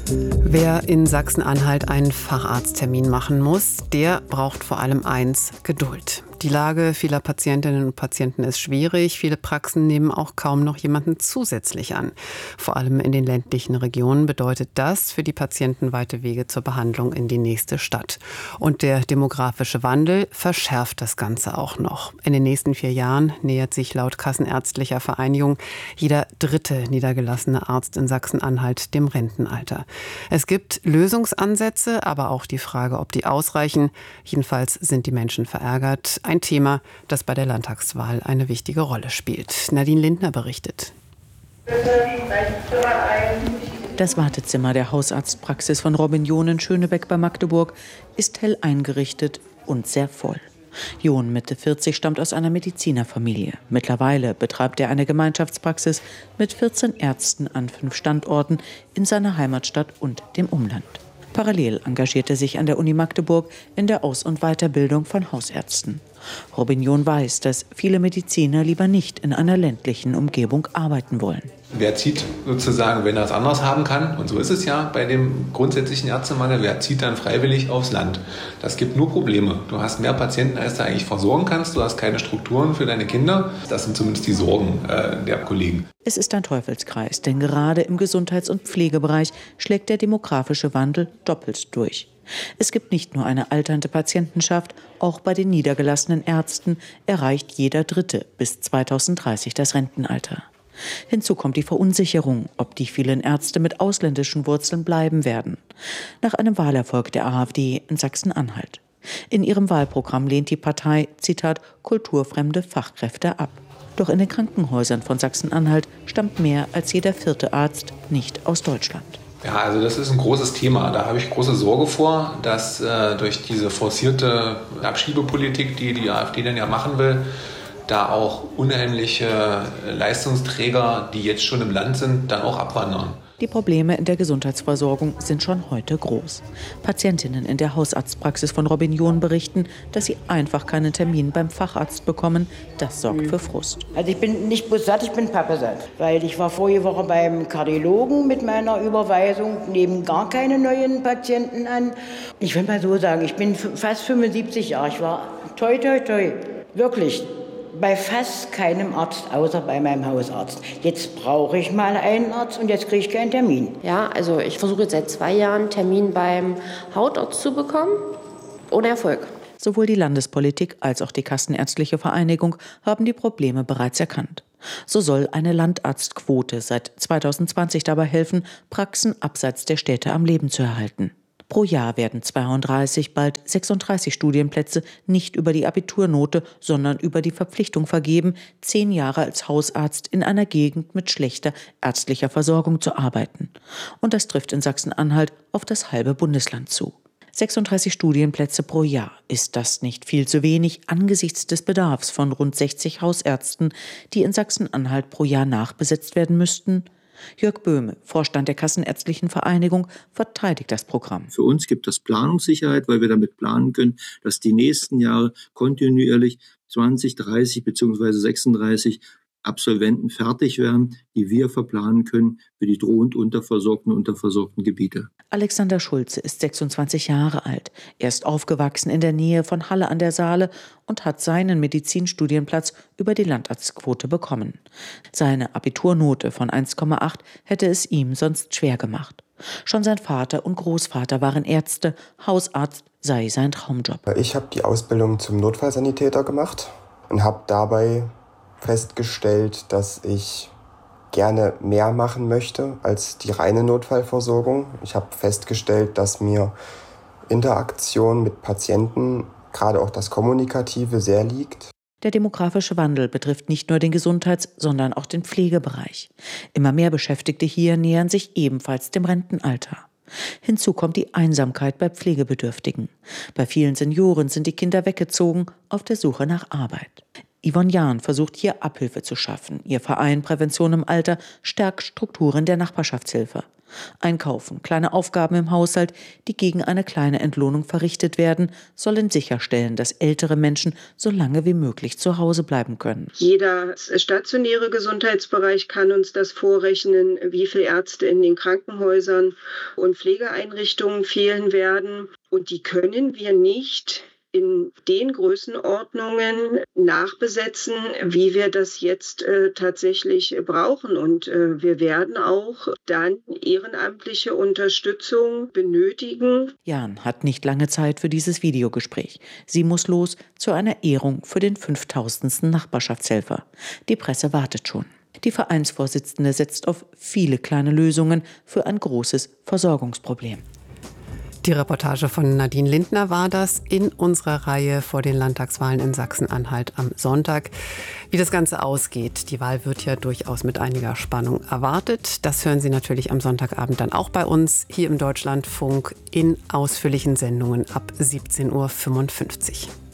Wer in Sachsen-Anhalt einen Facharzttermin machen muss, der braucht vor allem eins: Geduld. Die Lage vieler Patientinnen und Patienten ist schwierig. Viele Praxen nehmen auch kaum noch jemanden zusätzlich an. Vor allem in den ländlichen Regionen bedeutet das für die Patienten weite Wege zur Behandlung in die nächste Stadt. Und der demografische Wandel verschärft das Ganze auch noch. In den nächsten 4 Jahren nähert sich laut Kassenärztlicher Vereinigung jeder 3. niedergelassene Arzt in Sachsen-Anhalt dem Rentenalter. Es gibt Lösungsansätze, aber auch die Frage, ob die ausreichen. Jedenfalls sind die Menschen verärgert. Ein Thema, das bei der Landtagswahl eine wichtige Rolle spielt. Nadine Lindner berichtet. Das Wartezimmer der Hausarztpraxis von Robin John in Schönebeck bei Magdeburg ist hell eingerichtet und sehr voll. John, Mitte 40, stammt aus einer Medizinerfamilie. Mittlerweile betreibt er eine Gemeinschaftspraxis mit 14 Ärzten an 5 Standorten in seiner Heimatstadt und dem Umland. Parallel engagiert er sich an der Uni Magdeburg in der Aus- und Weiterbildung von Hausärzten. Robin John weiß, dass viele Mediziner lieber nicht in einer ländlichen Umgebung arbeiten wollen. Wer zieht sozusagen, wenn er es anders haben kann, und so ist es ja bei dem grundsätzlichen Ärztemangel, wer zieht dann freiwillig aufs Land? Das gibt nur Probleme. Du hast mehr Patienten, als du eigentlich versorgen kannst. Du hast keine Strukturen für deine Kinder. Das sind zumindest die Sorgen der Kollegen. Es ist ein Teufelskreis, denn gerade im Gesundheits- und Pflegebereich schlägt der demografische Wandel doppelt durch. Es gibt nicht nur eine alternde Patientenschaft, auch bei den niedergelassenen Ärzten erreicht jeder 3. bis 2030 das Rentenalter. Hinzu kommt die Verunsicherung, ob die vielen Ärzte mit ausländischen Wurzeln bleiben werden. Nach einem Wahlerfolg der AfD in Sachsen-Anhalt. In ihrem Wahlprogramm lehnt die Partei, Zitat, kulturfremde Fachkräfte ab. Doch in den Krankenhäusern von Sachsen-Anhalt stammt mehr als jeder 4. Arzt nicht aus Deutschland. Ja, also das ist ein großes Thema. Da habe ich große Sorge vor, dass durch diese forcierte Abschiebepolitik, die die AfD dann ja machen will, da auch unheimliche Leistungsträger, die jetzt schon im Land sind, dann auch abwandern. Die Probleme in der Gesundheitsversorgung sind schon heute groß. Patientinnen in der Hausarztpraxis von Robin John berichten, dass sie einfach keinen Termin beim Facharzt bekommen. Das sorgt für Frust. Also ich bin nicht bloß satt, ich bin pappesatt. Weil ich war vorige Woche beim Kardiologen mit meiner Überweisung, nehmen gar keine neuen Patienten an. Ich will mal so sagen, ich bin fast 75 Jahre. Ich war toi, toi, toi, wirklich bei fast keinem Arzt, außer bei meinem Hausarzt. Jetzt brauche ich mal einen Arzt und jetzt kriege ich keinen Termin. Ja, also ich versuche jetzt seit 2 Jahren einen Termin beim Hautarzt zu bekommen, ohne Erfolg. Sowohl die Landespolitik als auch die Kassenärztliche Vereinigung haben die Probleme bereits erkannt. So soll eine Landarztquote seit 2020 dabei helfen, Praxen abseits der Städte am Leben zu erhalten. Pro Jahr werden 32, bald 36 Studienplätze nicht über die Abiturnote, sondern über die Verpflichtung vergeben, 10 Jahre als Hausarzt in einer Gegend mit schlechter ärztlicher Versorgung zu arbeiten. Und das trifft in Sachsen-Anhalt auf das halbe Bundesland zu. 36 Studienplätze pro Jahr. Ist das nicht viel zu wenig angesichts des Bedarfs von rund 60 Hausärzten, die in Sachsen-Anhalt pro Jahr nachbesetzt werden müssten? Jörg Böhme, Vorstand der Kassenärztlichen Vereinigung, verteidigt das Programm. Für uns gibt das Planungssicherheit, weil wir damit planen können, dass die nächsten Jahre kontinuierlich 20, 30 bzw. 36 Absolventen fertig werden, die wir verplanen können für die drohend unterversorgten Gebiete. Alexander Schulze ist 26 Jahre alt. Er ist aufgewachsen in der Nähe von Halle an der Saale und hat seinen Medizinstudienplatz über die Landarztquote bekommen. Seine Abiturnote von 1,8 hätte es ihm sonst schwer gemacht. Schon sein Vater und Großvater waren Ärzte, Hausarzt sei sein Traumjob. Ich habe die Ausbildung zum Notfallsanitäter gemacht und habe dabei festgestellt, dass ich gerne mehr machen möchte als die reine Notfallversorgung. Ich habe festgestellt, dass mir Interaktion mit Patienten, gerade auch das Kommunikative, sehr liegt. Der demografische Wandel betrifft nicht nur den Gesundheits-, sondern auch den Pflegebereich. Immer mehr Beschäftigte hier nähern sich ebenfalls dem Rentenalter. Hinzu kommt die Einsamkeit bei Pflegebedürftigen. Bei vielen Senioren sind die Kinder weggezogen, auf der Suche nach Arbeit. Yvonne Jahn versucht hier Abhilfe zu schaffen. Ihr Verein Prävention im Alter stärkt Strukturen der Nachbarschaftshilfe. Einkaufen, kleine Aufgaben im Haushalt, die gegen eine kleine Entlohnung verrichtet werden, sollen sicherstellen, dass ältere Menschen so lange wie möglich zu Hause bleiben können. Jeder stationäre Gesundheitsbereich kann uns das vorrechnen, wie viele Ärzte in den Krankenhäusern und Pflegeeinrichtungen fehlen werden. Und die können wir nicht in den Größenordnungen nachbesetzen, wie wir das jetzt tatsächlich brauchen. Und wir werden auch dann ehrenamtliche Unterstützung benötigen. Jan hat nicht lange Zeit für dieses Videogespräch. Sie muss los zu einer Ehrung für den 5000. Nachbarschaftshelfer. Die Presse wartet schon. Die Vereinsvorsitzende setzt auf viele kleine Lösungen für ein großes Versorgungsproblem. Die Reportage von Nadine Lindner war das in unserer Reihe vor den Landtagswahlen in Sachsen-Anhalt am Sonntag. Wie das Ganze ausgeht, die Wahl wird ja durchaus mit einiger Spannung erwartet. Das hören Sie natürlich am Sonntagabend dann auch bei uns hier im Deutschlandfunk in ausführlichen Sendungen ab 17:55 Uhr.